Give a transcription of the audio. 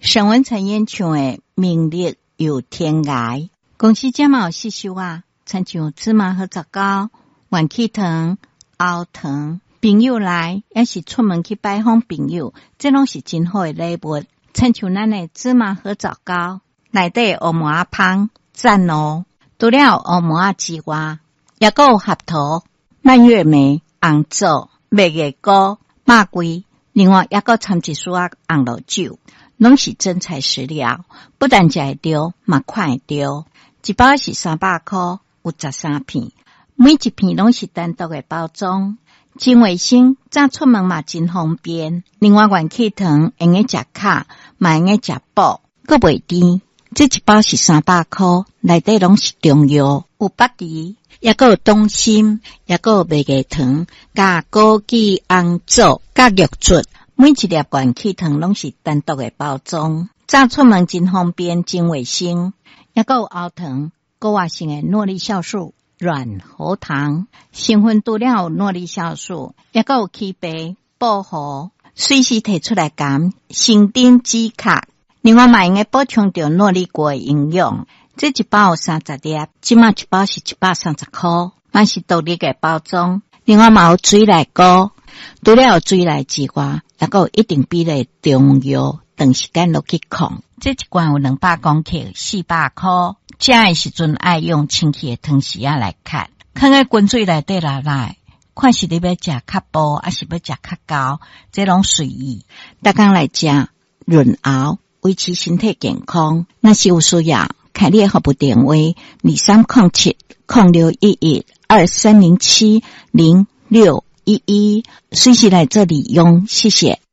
沈文成演唱的明日有天涯，公司这么有细修啊，亲像芝麻和杂糕、元气糖、熬糖，朋友来也是出门去拜访朋友，这拢是真好的礼物。亲像咱的芝麻和杂糕，内底黑麻仔芳赞哦，除了黑麻仔之外，也有合桃、蔓越莓、红枣、蜜月糕、肉桂，另外也有掺一丝红露酒。拢是真材实料，不但食会到，嘛看会到。一包是300块，有13片，每一片拢是单独的包装，真卫生。早出门嘛真方便。另外元气糖用个食卡，嘛用个食补，阁袂甜。这一包是300块，内底拢是中药，有北梨，也阁有冬心，也阁有蜜月糖，加枸杞、红枣，加玉竹。每一粒元气糖拢是单独的包装，早出门真方便，真卫生。也有熬糖，高活性的诺丽酵素、软喉糖，成分除了有诺丽酵素，也有起白、保护，随时提出来减，生长止咳。另外嘛，用个补充到诺丽果的营养。这一包有30粒，即马一包是130块，嘛是独立的包装。另外嘛有水内膏，除了有水内之外，也有一定比例中药，长时间落去控。这一罐有200公克，400块。食的时阵爱用清气的汤匙仔来看，放在滚水内底来，看是你要食较薄，还是要食较高，这拢随意。大家来食润喉，维持身体健康。若是有需要，开你的服务电话2307-0611-0611，随时来这里用，谢谢。